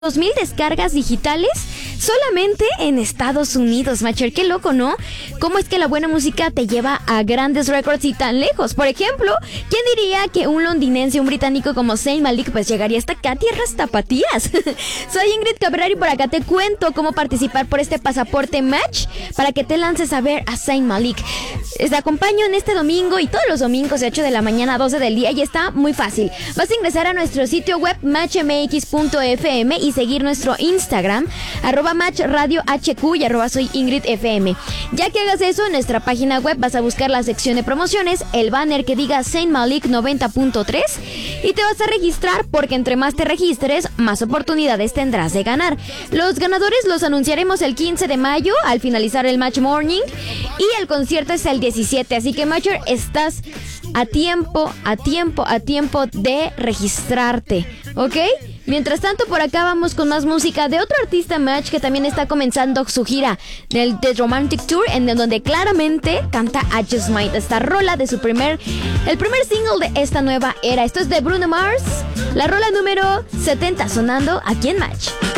2,000 descargas digitales solamente en Estados Unidos, Matcher. Qué loco, ¿no? ¿Cómo es que la buena música te lleva a grandes récords y tan lejos? Por ejemplo, ¿quién diría que un londinense, un británico como Zayn Malik, pues llegaría hasta acá, tierras tapatías? Soy Ingrid Cabrera y por acá te cuento cómo participar por este pasaporte Match para que te lances a ver a Zayn Malik. Te acompaño en este domingo y todos los domingos de 8 de la mañana a 12 del día y está muy fácil. Vas a ingresar a nuestro sitio web matchmx.fm y seguir nuestro Instagram, @matchradiohq y @soy Ingrid FM. Ya que hagas eso, en nuestra página web vas a buscar la sección de promociones, el banner que diga Zayn Malik 90.3 y te vas a registrar porque entre más te registres, más oportunidades tendrás de ganar. Los ganadores los anunciaremos el 15 de mayo al finalizar el Match Morning y el concierto es el 17, así que Matcher, estás a tiempo de registrarte, ¿ok? Mientras tanto, por acá vamos con más música de otro artista Match que también está comenzando su gira del The Romantic Tour, en donde claramente canta I Just Might, esta rola de el primer single de esta nueva era. Esto es de Bruno Mars, la rola número 70 sonando aquí en Match.